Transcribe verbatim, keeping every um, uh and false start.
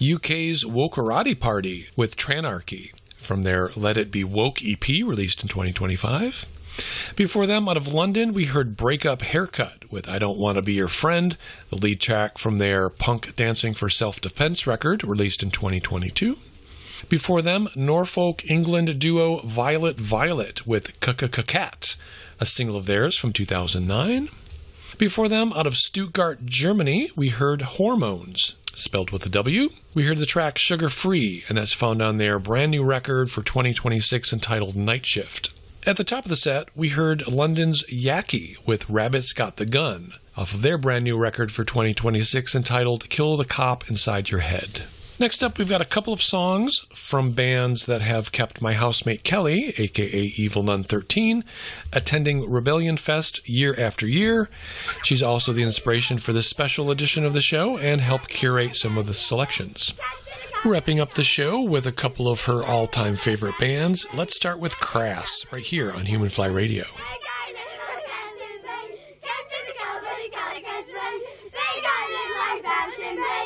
U K's Wokerati Party with Tranarchy from their Let It Be Woke E P released in twenty twenty-five. Before them, out of London, we heard Breakup Haircut with I Don't Want to Be Your Friend, the lead track from their Punk Dancing for Self-Defense record released in twenty twenty-two. Before them, Norfolk, England duo Violet Violet with K-K-K-Cat, a single of theirs from two thousand nine. Before them, out of Stuttgart, Germany, we heard Hormones, spelled with a W. We heard the track Sugar Free, and that's found on their brand new record for twenty twenty-six entitled Night Shift. At the top of the set, we heard London's Yaki with Rabbit's Got the Gun, off of their brand new record for twenty twenty-six entitled Kill the Cop Inside Your Head. Next up, we've got a couple of songs from bands that have kept my housemate Kelly, aka Evil Nun thirteen, attending Rebellion Fest year after year. She's also the inspiration for this special edition of the show and helped curate some of the selections. Wrapping up the show with a couple of her all-time favorite bands, let's start with Crass, right here on Human Fly Radio. They